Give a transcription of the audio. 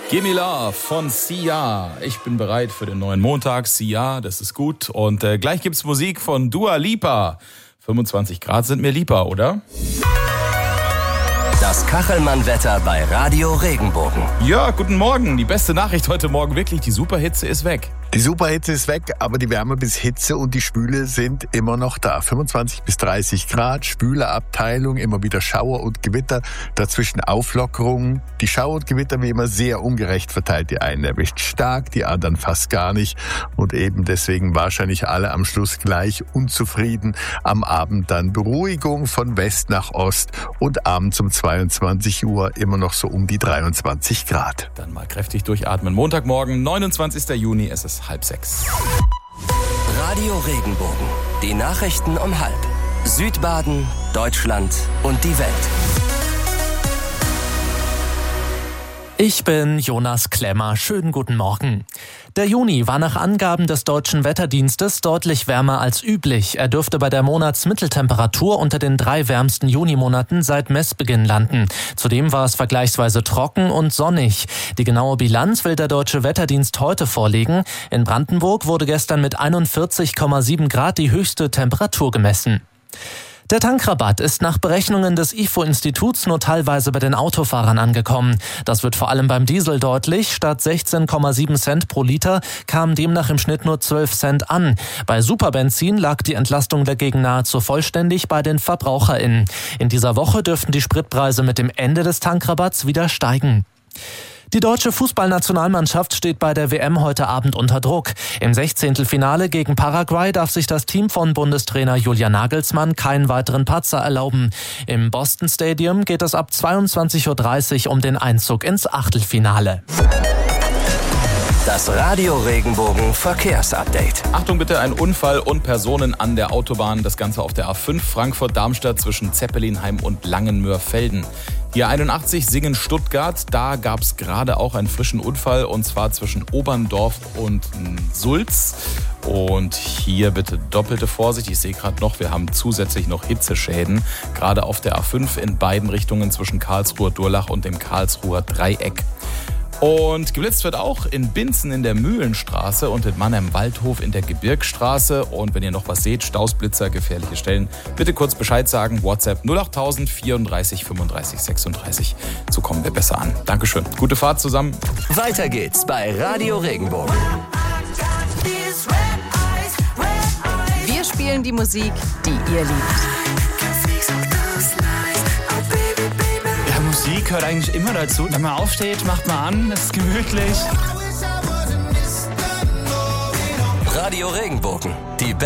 Gimme Love von Sia. Ich bin bereit für den neuen Montag. Sia, das ist gut. Und gleich gibt's Musik von Dua Lipa. 25 Grad sind mir lieber, oder? Das Kachelmann-Wetter bei Radio Regenbogen. Ja, guten Morgen. Die beste Nachricht heute Morgen wirklich, die Superhitze ist weg. Die Superhitze ist weg, aber die Wärme bis Hitze und die Schwüle sind immer noch da. 25 bis 30 Grad, schwüle Abteilung, immer wieder Schauer und Gewitter, dazwischen Auflockerungen. Die Schauer und Gewitter wie immer sehr ungerecht verteilt. Die einen erwischt stark, die anderen fast gar nicht. Und eben deswegen wahrscheinlich alle am Schluss gleich unzufrieden. Am Abend dann Beruhigung von West nach Ost und abends um 22 Uhr immer noch so um die 23 Grad. Dann mal kräftig durchatmen. Montagmorgen, 29. Juni, es ist 5:30. Radio Regenbogen. Die Nachrichten um 5. Südbaden, Deutschland und die Welt. Ich bin Jonas Klemmer. Schönen guten Morgen. Der Juni war nach Angaben des Deutschen Wetterdienstes deutlich wärmer als üblich. Er dürfte bei der Monatsmitteltemperatur unter den 3 wärmsten Junimonaten seit Messbeginn landen. Zudem war es vergleichsweise trocken und sonnig. Die genaue Bilanz will der Deutsche Wetterdienst heute vorlegen. In Brandenburg wurde gestern mit 41,7 Grad die höchste Temperatur gemessen. Der Tankrabatt ist nach Berechnungen des IFO-Instituts nur teilweise bei den Autofahrern angekommen. Das wird vor allem beim Diesel deutlich. Statt 16,7 Cent pro Liter kamen demnach im Schnitt nur 12 Cent an. Bei Superbenzin lag die Entlastung dagegen nahezu vollständig bei den VerbraucherInnen. In dieser Woche dürften die Spritpreise mit dem Ende des Tankrabatts wieder steigen. Die deutsche Fußballnationalmannschaft steht bei der WM heute Abend unter Druck. Im 16. gegen Paraguay darf sich das Team von Bundestrainer Julian Nagelsmann keinen weiteren Patzer erlauben. Im Boston Stadium geht es ab 22:30 Uhr um den Einzug ins Achtelfinale. Das Radio Regenbogen Verkehrsupdate. Achtung bitte, ein Unfall und Personen an der Autobahn. Das Ganze auf der A5 Frankfurt-Darmstadt zwischen Zeppelinheim und Langenmöhr-Felden. Die 81 Singen-Stuttgart, da gab es gerade auch einen frischen Unfall und zwar zwischen Oberndorf und Sulz. Und hier bitte doppelte Vorsicht. Ich sehe gerade noch, wir haben zusätzlich noch Hitzeschäden. Gerade auf der A5 in beiden Richtungen zwischen Karlsruher Durlach und dem Karlsruher Dreieck. Und geblitzt wird auch in Binzen in der Mühlenstraße und in Mannheim-Waldhof in der Gebirgsstraße. Und wenn ihr noch was seht, Stoßblitzer, gefährliche Stellen, bitte kurz Bescheid sagen. WhatsApp 08000 34 35 36. So kommen wir besser an. Dankeschön. Gute Fahrt zusammen. Weiter geht's bei Radio Regenbogen. Wir spielen die Musik, die ihr liebt. Musik gehört eigentlich immer dazu. Wenn man aufsteht, macht man an, es ist gemütlich. Radio Regenbogen, die